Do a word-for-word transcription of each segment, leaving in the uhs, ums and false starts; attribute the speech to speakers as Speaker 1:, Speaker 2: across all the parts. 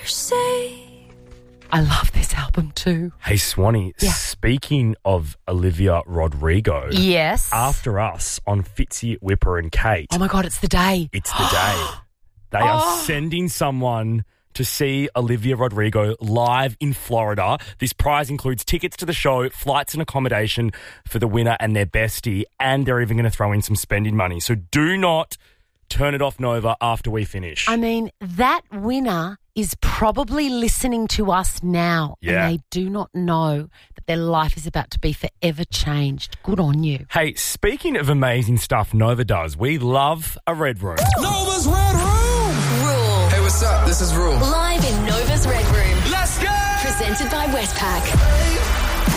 Speaker 1: Say. I love this album too.
Speaker 2: Hey, Swanee, yeah. Speaking of Olivia Rodrigo.
Speaker 1: Yes.
Speaker 2: After us on Fitzy, Whipper and Kate.
Speaker 1: Oh, my God, it's the day.
Speaker 2: It's the day. They oh. are sending someone to see Olivia Rodrigo live in Florida. This prize includes tickets to the show, flights and accommodation for the winner and their bestie, and they're even going to throw in some spending money. So do not turn it off, Nova, after we finish.
Speaker 1: I mean, that winner is probably listening to us now,
Speaker 2: yeah.
Speaker 1: and they do not know that their life is about to be forever changed. Good on you.
Speaker 2: Hey, speaking of amazing stuff Nova does, we love a Red Room.
Speaker 3: Nova's Red Room!
Speaker 4: Rule.
Speaker 3: Hey, what's up? This is Rule.
Speaker 4: Live in Nova's Red Room.
Speaker 3: Let's go!
Speaker 4: Presented by Westpac.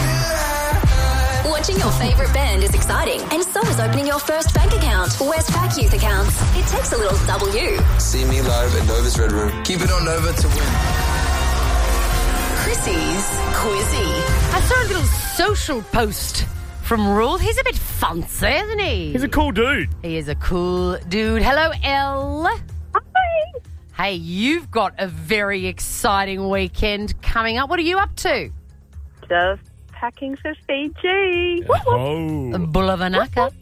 Speaker 4: Watching your favourite band is exciting, and so is opening your first bank account. Westpac Youth Accounts. It takes a little W.
Speaker 3: See me live at Nova's Red Room. Keep it on Nova to win.
Speaker 4: Chrissy's Quizzy.
Speaker 1: I saw a little social post from Rule. He's a bit fancy, isn't he?
Speaker 2: He's a cool dude.
Speaker 1: He is a cool dude. Hello, Elle.
Speaker 5: Hi.
Speaker 1: Hey, you've got a very exciting weekend coming up. What are you up to?
Speaker 5: Just packing for Fiji.
Speaker 2: Oh.
Speaker 1: Bulavanaka.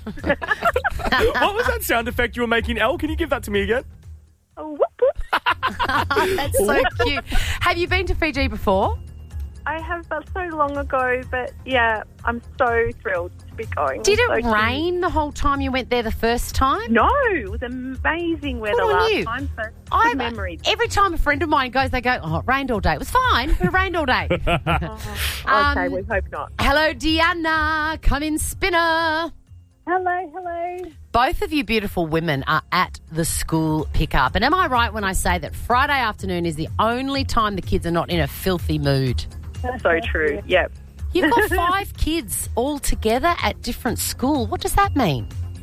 Speaker 2: What was that sound effect you were making, Elle? Can you give that to me again?
Speaker 5: Oh, whoop, whoop.
Speaker 1: That's so cute. Have you been to Fiji before?
Speaker 5: I have, but so long ago. But yeah, I'm so thrilled to be going.
Speaker 1: Did it
Speaker 5: so
Speaker 1: rain
Speaker 5: cute.
Speaker 1: the whole time you went there the first time?
Speaker 5: No, it was amazing weather
Speaker 1: Good on
Speaker 5: last
Speaker 1: you.
Speaker 5: time. So
Speaker 1: I
Speaker 5: good memories.
Speaker 1: Every time a friend of mine goes, they go, oh, it rained all day. It was fine, but it rained all day.
Speaker 5: Oh,
Speaker 1: Um,
Speaker 5: okay, we hope not.
Speaker 1: Hello, Deanna. Come in, spinner.
Speaker 5: Hello, hello.
Speaker 1: Both of you beautiful women are at the school pickup. And am I right when I say that Friday afternoon is the only time the kids are not in a filthy mood?
Speaker 5: So true. Yep.
Speaker 1: You've got five kids all together at different school. What does that mean?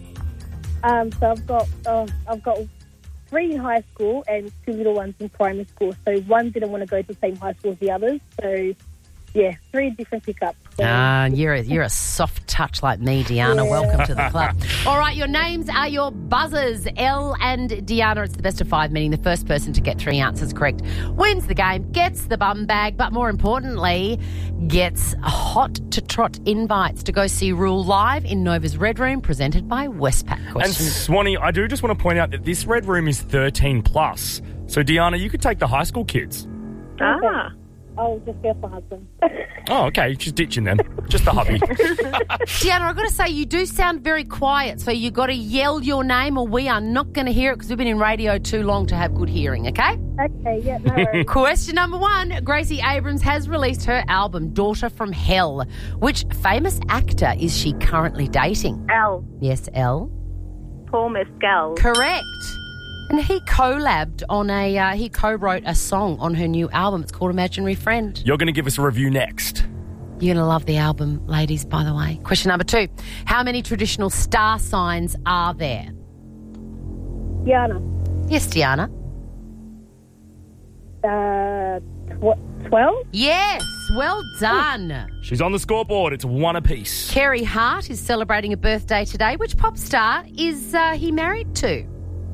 Speaker 6: Um, so I've got uh, I've got three in high school and two little ones in primary school. So one didn't want to go to the same high school as the others. So yeah, three different pickups. So,
Speaker 1: Ah, you're a, you're a soft touch like me, Deanna.
Speaker 6: Yeah.
Speaker 1: Welcome to the club. All right, your names are your buzzers. Elle and Deanna. It's the best of five, meaning the first person to get three answers correct wins the game, gets the bum bag, but more importantly, gets hot to trot invites to go see Rule live in Nova's Red Room, presented by Westpac.
Speaker 2: And
Speaker 1: Question.
Speaker 2: Swanee, I do just want to point out that this Red Room is thirteen plus. So, Deanna, you could take the high school kids.
Speaker 5: Ah.
Speaker 6: I'll just go for husband.
Speaker 2: Oh, okay. Just ditching them. Just the hubby.
Speaker 1: Deanna, I've got to say, you do sound very quiet, so you got to yell your name or we are not going to hear it because we've been in radio too long to have good hearing, okay?
Speaker 6: Okay, yeah, no worries.
Speaker 1: Question number one. Gracie Abrams has released her album, Daughter from Hell. Which famous actor is she currently dating?
Speaker 5: Al,
Speaker 1: Yes, Elle.
Speaker 5: Paul Mescal.
Speaker 1: Correct. And he collabed on a, uh, he co-wrote a song on her new album. It's called Imaginary Friend.
Speaker 2: You're going to give us a review next.
Speaker 1: You're going to love the album, ladies, by the way. Question number two. How many traditional star signs are there?
Speaker 6: Diana,
Speaker 1: Yes, Deanna.
Speaker 6: uh, tw- twelve?
Speaker 1: Yes, well done.
Speaker 2: She's on the scoreboard. It's one apiece.
Speaker 1: Kerry Hart is celebrating a birthday today. Which pop star is uh, he married to?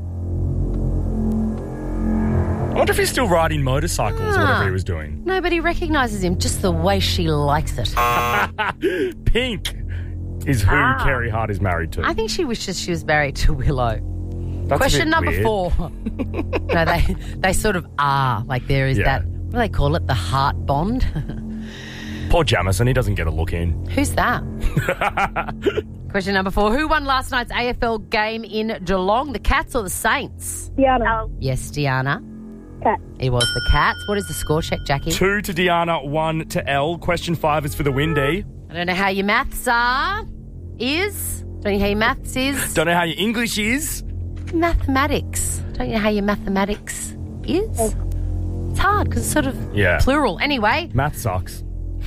Speaker 2: I wonder if he's still riding motorcycles or
Speaker 1: Ah.
Speaker 2: whatever he was doing.
Speaker 1: Nobody recognises him, just the way she likes it.
Speaker 2: Pink is who
Speaker 5: Ah.
Speaker 2: Kerry Hart is married to.
Speaker 1: I think she wishes she was married to Willow.
Speaker 2: That's a
Speaker 1: Question
Speaker 2: bit
Speaker 1: number
Speaker 2: weird.
Speaker 1: four. No, they they sort of are. Like there is
Speaker 2: Yeah.
Speaker 1: that, what do they call it, the heart bond?
Speaker 2: Poor Jamison, he doesn't get a look in.
Speaker 1: Who's that? Question number four. Who won last night's A F L game in Geelong, the Cats or the Saints?
Speaker 6: Diana,
Speaker 5: Al,
Speaker 1: Yes, Deanna.
Speaker 6: cat.
Speaker 1: It was the Cats. What is the score check, Jackie?
Speaker 2: Two to Deanna, one to Elle. Question five is for the Windy.
Speaker 1: I don't know how your maths are. Is? Don't you know how your maths is?
Speaker 2: Don't know how your English is.
Speaker 1: Mathematics. Don't you know how your mathematics is? It's hard because it's sort of
Speaker 2: Yeah.
Speaker 1: plural. Anyway,
Speaker 2: Math sucks.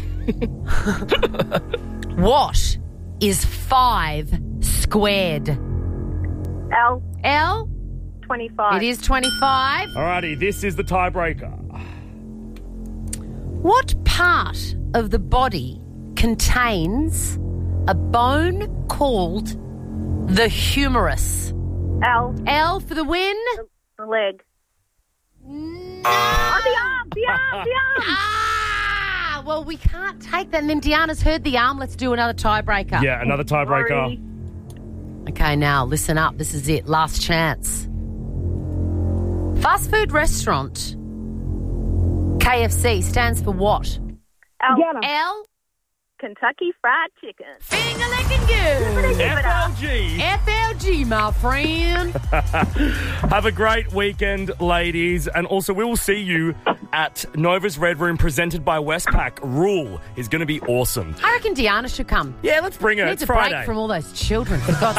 Speaker 1: what is five squared?
Speaker 5: Al,
Speaker 1: L?
Speaker 5: twenty-five.
Speaker 1: It is twenty-five.
Speaker 2: Alrighty, this is the tiebreaker.
Speaker 1: What part of the body contains a bone called the humerus?
Speaker 5: Al,
Speaker 1: L for the win.
Speaker 5: the leg.
Speaker 1: No.
Speaker 5: Oh, the arm, the arm.
Speaker 1: Ah! Well, we can't take that. And then Deanna's heard the arm. Let's do another tiebreaker.
Speaker 2: Yeah, another tiebreaker.
Speaker 5: Sorry.
Speaker 1: Okay, now listen up. This is it. Last chance. Fast food restaurant. K F C stands for what?
Speaker 5: L-
Speaker 6: Deanna.
Speaker 1: L.
Speaker 5: Kentucky Fried Chicken.
Speaker 1: Finger-licking good.
Speaker 2: F L G.
Speaker 1: F L G, my friend.
Speaker 2: Have a great weekend, ladies. And also, we will see you at Nova's Red Room presented by Westpac. Rule is going to be awesome.
Speaker 1: I reckon Deanna should come.
Speaker 2: Yeah, let's bring her.
Speaker 1: Needs
Speaker 2: It's
Speaker 1: a
Speaker 2: Friday.
Speaker 1: break from all those children, for God's